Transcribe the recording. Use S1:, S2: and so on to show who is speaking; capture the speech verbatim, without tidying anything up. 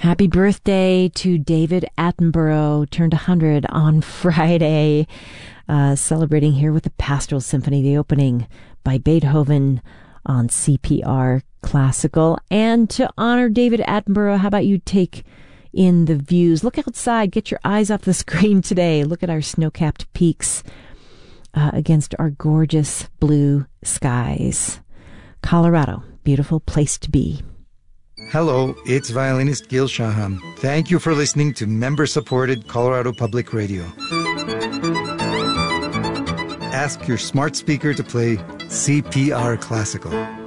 S1: Happy birthday to David Attenborough, turned one hundred on Friday, uh, celebrating here with the Pastoral Symphony, the opening by Beethoven on C P R Classical. And to honor David Attenborough, how about you take in the views? Look outside, get your eyes off the screen today. Look at our snow-capped peaks uh, against our gorgeous blue skies. Colorado, beautiful place to be.
S2: Hello, it's violinist Gil Shaham. Thank you for listening to member-supported Colorado Public Radio. Ask your smart speaker to play C P R Classical.